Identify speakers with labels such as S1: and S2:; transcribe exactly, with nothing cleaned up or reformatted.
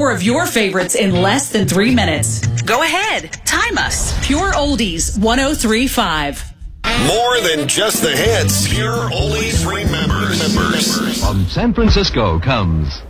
S1: more of your favorites in less than three minutes. Go ahead. Time us. Pure Oldies one oh three point five.
S2: More than just the hits. Pure Oldies remembers.
S3: From San Francisco comes